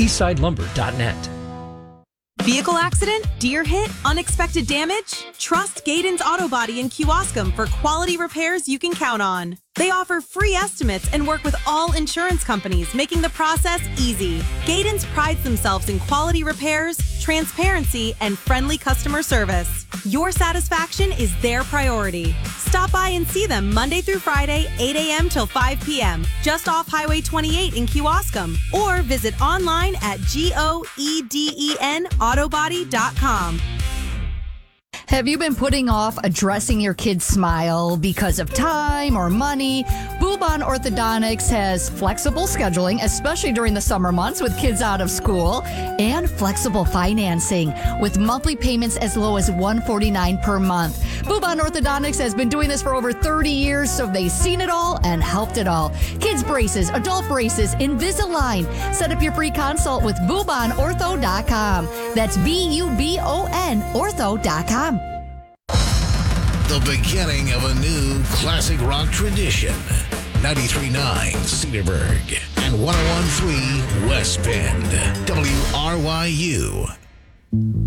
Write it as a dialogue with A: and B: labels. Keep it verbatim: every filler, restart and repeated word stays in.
A: eastside lumber dot net.
B: Vehicle accident? Deer hit? Unexpected damage? Trust Gaydon's Auto Body in Kewaskum for quality repairs you can count on. They offer free estimates and work with all insurance companies, making the process easy. Gaydon's prides themselves in quality repairs, transparency, and friendly customer service. Your satisfaction is their priority. Stop by and see them Monday through Friday, eight a.m. till five p.m., just off Highway twenty-eight in Kewaskum, or visit online at G-O-E-D-E-N autobody dot com.
C: Have you been putting off addressing your kid's smile because of time or money? Bubon Orthodontics has flexible scheduling, especially during the summer months with kids out of school, and flexible financing with monthly payments as low as one hundred forty-nine dollars per month. Bubon Orthodontics has been doing this for over thirty years, so they've seen it all and helped it all. Kids braces, adult braces, Invisalign. Set up your free consult with Bubon Ortho dot com. That's B U B O N Ortho dot com.
D: The beginning of a new classic rock tradition. ninety-three point nine Cedarburg and one oh one point three West Bend. W R Y U.